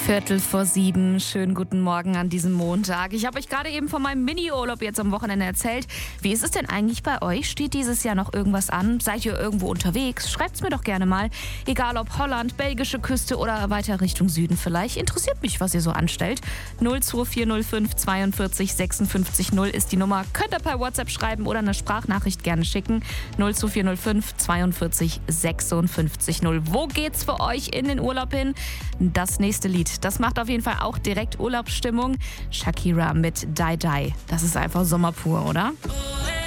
6:15. Schönen guten Morgen an diesem Montag. Ich habe euch gerade eben von meinem Mini-Urlaub jetzt am Wochenende erzählt. Wie ist es denn eigentlich bei euch? Steht dieses Jahr noch irgendwas an? Seid ihr irgendwo unterwegs? Schreibt's mir doch gerne mal. Egal ob Holland, belgische Küste oder weiter Richtung Süden vielleicht. Interessiert mich, was ihr so anstellt. 02405 42 56 0 ist die Nummer. Könnt ihr per WhatsApp schreiben oder eine Sprachnachricht gerne schicken. 02405 42 56 0. Wo geht's für euch in den Urlaub hin? Das nächste Lied. Das macht auf jeden Fall auch direkt Urlaubsstimmung. Shakira mit Die Die. Das ist einfach Sommer pur, oder? Oh,